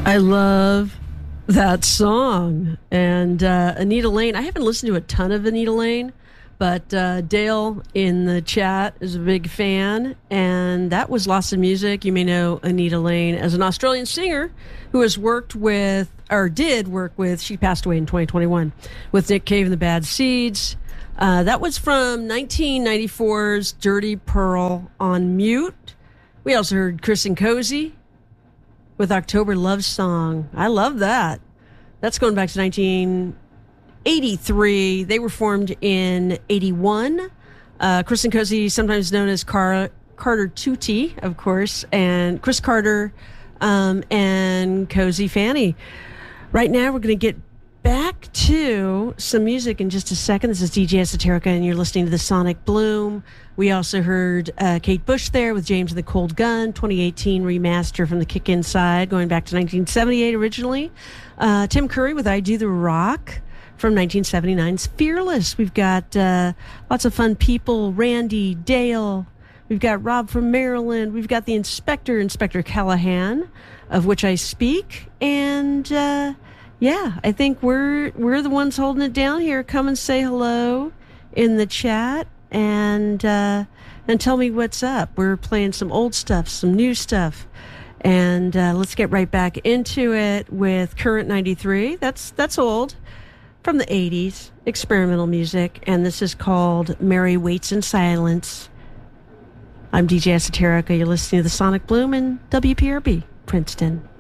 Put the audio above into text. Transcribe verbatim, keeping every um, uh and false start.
I love that song. And uh, Anita Lane, I haven't listened to a ton of Anita Lane, but uh, Dale in the chat is a big fan. And that was Lost in Music. You may know Anita Lane as an Australian singer who has worked with, or did work with, she passed away in twenty twenty-one, with Nick Cave and the Bad Seeds. Uh, that was from nineteen ninety-four's Dirty Pearl on Mute. We also heard Chris and Cozy with October Love Song. I love that. That's going back to nineteen eighty-three. They were formed in eighty-one. Uh, Chris and Cozy, sometimes known as Car- Carter Tutti, of course, and Chris Carter um, and Cozy Fanny. Right now, we're going to get back to some music in just a second. This is D J Esoterica, and you're listening to the Sonic Bloom. We also heard uh, Kate Bush there with James and the Cold Gun, twenty eighteen remaster from the Kick Inside, going back to nineteen seventy-eight originally. Uh, Tim Curry with I Do the Rock from nineteen seventy-nine's Fearless. We've got uh, lots of fun people, Randy, Dale. We've got Rob from Maryland. We've got the Inspector, Inspector Callahan, of which I speak. And uh, yeah, I think we're we're the ones holding it down here. Come and say hello in the chat and uh, and tell me what's up. We're playing some old stuff, some new stuff. And uh, let's get right back into it with Current ninety-three. That's that's old, from the eighties, experimental music. And this is called Mary Waits in Silence. I'm D J Esoterica. You're listening to the Sonic Bloom and W P R B, Princeton.